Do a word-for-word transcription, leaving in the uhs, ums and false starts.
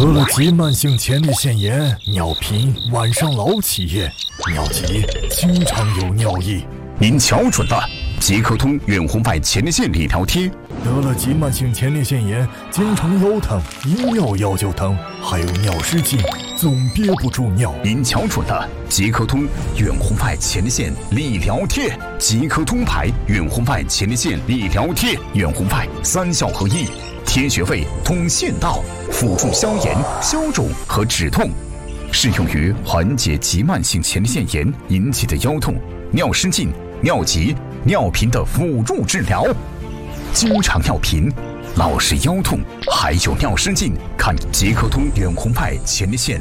得了急慢性前列腺炎、尿频、晚上老起夜、尿急，经常有尿意。 您瞧准了，即刻通远红外前列腺理疗贴。 得了急慢性前列腺炎，经常腰疼，一尿药就疼，还有尿失禁，总憋不住尿。 您瞧准了，即刻通远红外前列腺理疗贴。即刻通牌远红外前列腺理疗贴，远红外三效合一。贴穴位通腺道，辅助消炎、消肿和止痛，适用于缓解急慢性前列腺炎引起的腰痛、尿失禁、尿急、尿频的辅助治疗。经常尿频、老是腰痛，还有尿失禁，看即刻通远红外前列腺